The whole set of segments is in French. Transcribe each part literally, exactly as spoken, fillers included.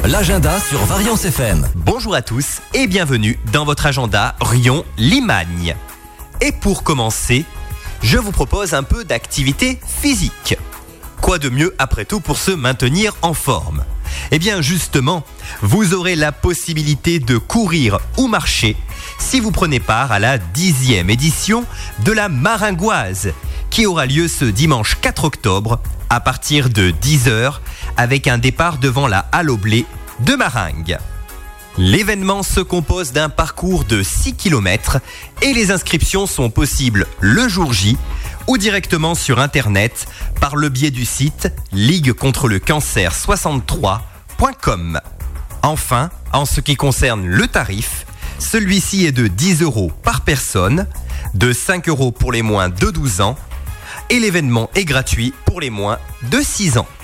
l'agenda sur Variance F M. Bonjour à tous et bienvenue dans votre agenda Rion-Limagne. Et pour commencer, je vous propose un peu d'activité physique. Quoi de mieux après tout pour se maintenir en forme ? Eh bien justement, vous aurez la possibilité de courir ou marcher si vous prenez part à la dixième édition de la Maringoise qui aura lieu ce dimanche quatre octobre à partir de dix heures avec un départ devant la Halle au Blé de Maringues. L'événement se compose d'un parcours de six kilomètres et les inscriptions sont possibles le jour J ou directement sur internet par le biais du site ligue contre le cancer soixante-trois point com. Enfin, en ce qui concerne le tarif, celui-ci est de dix euros par personne, de cinq euros pour les moins de douze ans et l'événement est gratuit pour les moins de six ans.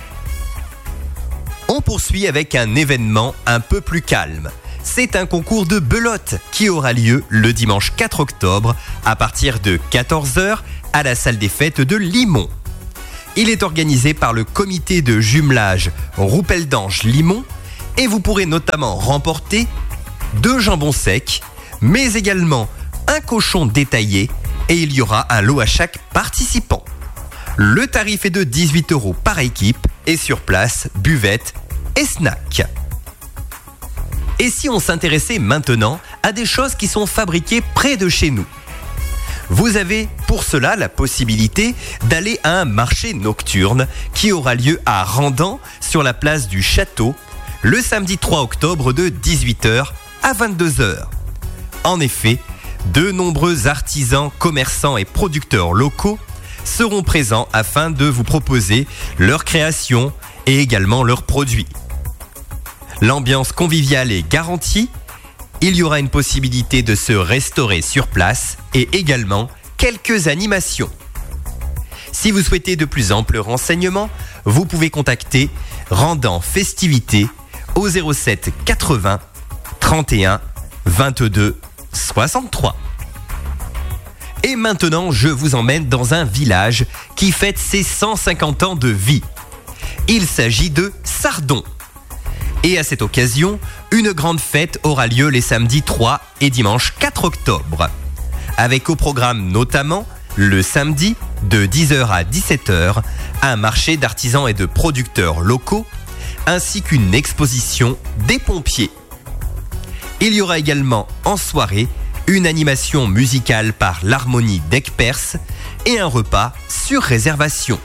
On poursuit avec un événement un peu plus calme. C'est un concours de belote qui aura lieu le dimanche quatre octobre à partir de quatorze heures à la salle des fêtes de Limont. Il est organisé par le comité de jumelage Roupeldange-Limont et vous pourrez notamment remporter deux jambons secs, mais également un cochon détaillé et il y aura un lot à chaque participant. Le tarif est de dix-huit euros par équipe et sur place, buvette et snack. Et si on s'intéressait maintenant à des choses qui sont fabriquées près de chez nous ? Vous avez pour cela la possibilité d'aller à un marché nocturne qui aura lieu à Randan sur la place du Château le samedi trois octobre de dix-huit heures à vingt-deux heures. En effet, de nombreux artisans, commerçants et producteurs locaux seront présents afin de vous proposer leurs créations et également leurs produits. L'ambiance conviviale est garantie. Il y aura une possibilité de se restaurer sur place et également quelques animations. Si vous souhaitez de plus amples renseignements, vous pouvez contacter Randan Festivités au zéro sept quatre-vingts trente et un vingt-deux soixante-trois. Et maintenant, je vous emmène dans un village qui fête ses cent cinquante ans de vie. Il s'agit de Sardon. Et à cette occasion, une grande fête aura lieu les samedis trois et dimanche quatre octobre. Avec au programme notamment, le samedi, de dix heures à dix-sept heures, un marché d'artisans et de producteurs locaux, ainsi qu'une exposition des pompiers. Il y aura également en soirée une animation musicale par l'harmonie d'Aigues-Perse et un repas sur réservation.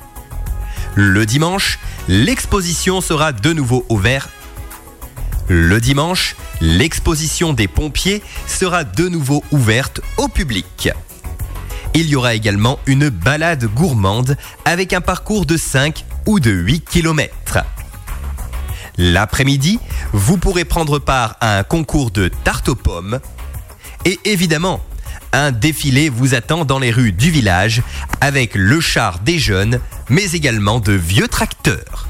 Le dimanche, l'exposition sera de nouveau ouverte. Le dimanche, l'exposition des pompiers sera de nouveau ouverte au public. Il y aura également une balade gourmande avec un parcours de cinq ou de huit kilomètres. L'après-midi, vous pourrez prendre part à un concours de tarte aux pommes. Et évidemment, un défilé vous attend dans les rues du village avec le char des jeunes, mais également de vieux tracteurs.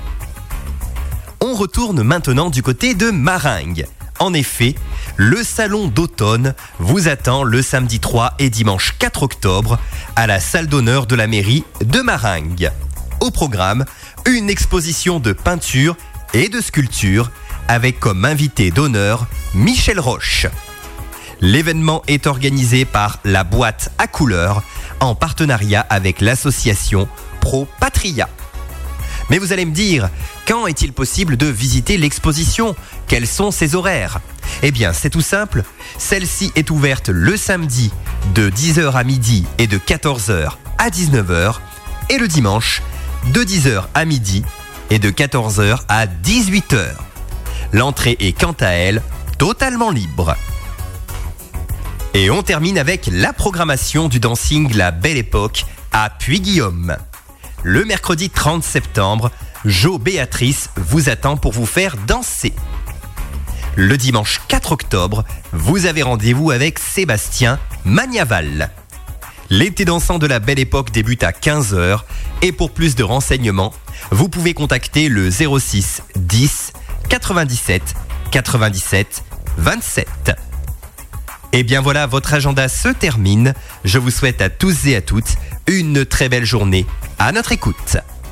On retourne maintenant du côté de Maringues. En effet, le salon d'automne vous attend le samedi trois et dimanche quatre octobre à la salle d'honneur de la mairie de Maringues. Au programme, une exposition de peinture et de sculpture avec comme invité d'honneur Michel Roche. L'événement est organisé par la boîte à couleurs en partenariat avec l'association Pro Patria. Mais vous allez me dire, quand est-il possible de visiter l'exposition ? Quels sont ses horaires ? Eh bien, c'est tout simple. Celle-ci est ouverte le samedi de dix heures à midi et de quatorze heures à dix-neuf heures et le dimanche de dix heures à midi et de quatorze heures à dix-huit heures. L'entrée est quant à elle totalement libre. Et on termine avec la programmation du dancing La Belle Époque à Puy-Guillaume. Le mercredi trente septembre, Jo Béatrice vous attend pour vous faire danser. Le dimanche quatre octobre, vous avez rendez-vous avec Sébastien Magnaval. L'été dansant de La Belle Époque débute à quinze heures et pour plus de renseignements, vous pouvez contacter le zéro six dix quatre-vingt-dix-sept quatre-vingt-dix-sept vingt-sept. Et bien voilà, votre agenda se termine. Je vous souhaite à tous et à toutes une très belle journée à notre écoute.